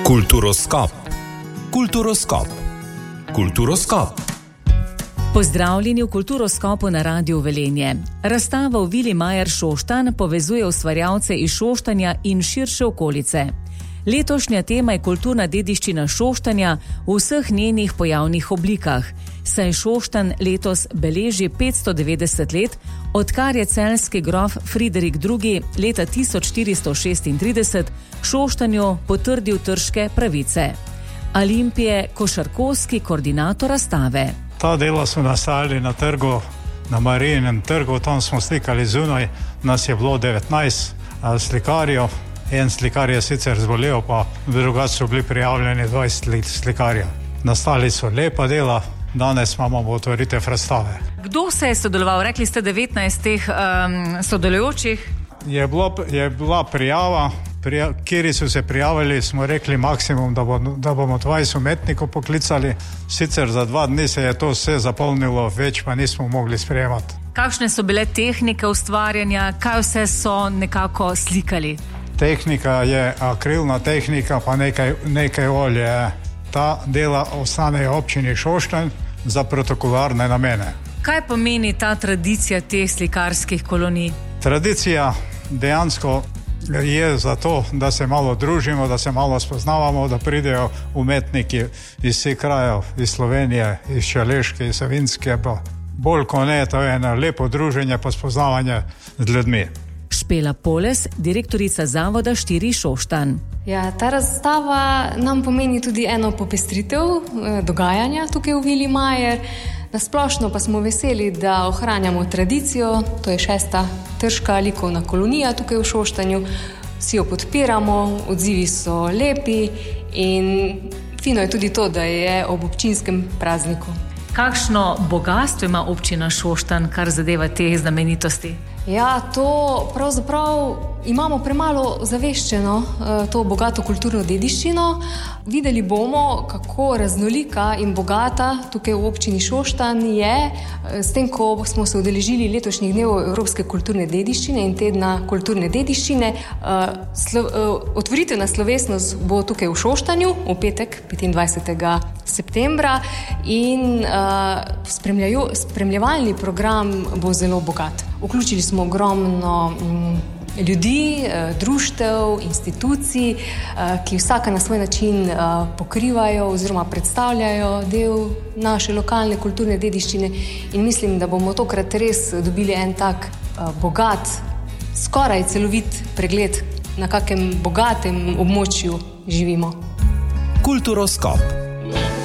Kulturoskop. Kulturoskop. Kulturoskop. Pozdravljeni v Kulturoskopu na Radiu Velenje. Razstava v Vili Majer Šoštanj povezuje ustvarjalce iz Šoštanja in širše okolice. Letošnja tema je kulturna dediščina Šoštanja v vseh njenih pojavnih oblikah, saj Šoštanj letos beleži 590 let, odkar je celjski grof Friderik II. Leta 1436 Šoštanju potrdil trške pravice. Alimpije Košarkovski, koordinator razstave. Ta dela so nastajali na trgu, na Marijinem trgu, tam smo slikali zunaj, nas je bilo 19 slikarjev. En slikar je sicer zbolel, pa drugače so bili prijavljeni 20 slikarjev. Nastali so lepa dela, danes imamo otvoritev razstave. Kdo se je sodeloval? Rekli ste 19 teh sodelujočih? Je bila prijava, kjeri so se prijavili, smo rekli maksimum, da bomo 20 umetnikov poklicali. Sicer za 2 dni se je to vse zapolnilo, več pa nismo mogli sprejemati. Kakšne so bile tehnike ustvarjanja, kaj vse so nekako slikali? Tehnika je akrilna tehnika, pa nekaj olje. Ta dela ostanejo občini Šoštanj za protokolarne namene. Kaj pomeni ta tradicija teh slikarskih kolonij? Tradicija dejansko je zato, da se malo družimo, da se malo spoznavamo, da pridejo umetniki iz vseh krajev, iz Slovenije, iz Šaleške, iz Savinjske. Bolj kot ne, to je eno lepo druženje pa spoznavanje z ljudmi. Špela Poles, direktorica Zavoda 4 Šoštanj. Ja, ta razstava nam pomeni tudi eno popestritev dogajanja tukaj v Vili Majer. Na splošno pa smo veseli, da ohranjamo tradicijo, to je 6. trška likovna kolonija tukaj v Šoštanju. Vsi jo podpiramo, odzivi so lepi in fino je tudi to, da je ob občinskem prazniku. Kakšno bogastvo ima občina Šoštanj, kar zadeva te znamenitosti? Ja, to pravzaprav imamo premalo zaveščeno, to bogato kulturno dediščino. Videli bomo, kako raznolika in bogata tukaj v občini Šoštanj je. S tem, ko smo se udeležili letošnjih dnev Evropske kulturne dediščine in tedna kulturne dediščine, otvoritvena slovesnost bo tukaj v Šoštanju v petek, 25. septembra in spremljevalni program bo zelo bogat. Vključili smo ogromno ljudi, društev, institucij, ki vsaka na svoj način pokrivajo oziroma predstavljajo del naše lokalne kulturne dediščine in mislim, da bomo tokrat res dobili en tak bogat, skoraj celovit pregled, na kakem bogatem območju živimo. Kulturoskop.